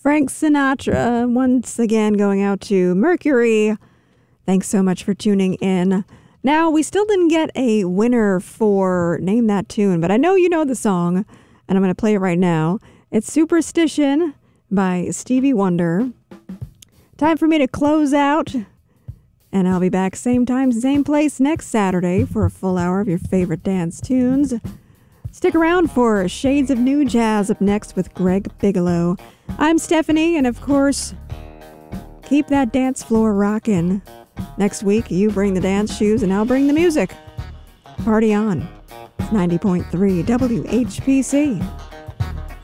Frank Sinatra, once again going out to Mercury. Thanks so much for tuning in. Now, we still didn't get a winner for Name That Tune, but I know you know the song, and I'm going to play it right now. It's Superstition by Stevie Wonder. Time for me to close out, and I'll be back same time, same place next Saturday for a full hour of your favorite dance tunes. Stick around for Shades of New Jazz up next with Greg Bigelow. I'm Stephanie, and of course, keep that dance floor rockin'. Next week, you bring the dance shoes, and I'll bring the music. Party on. It's 90.3 WHPC.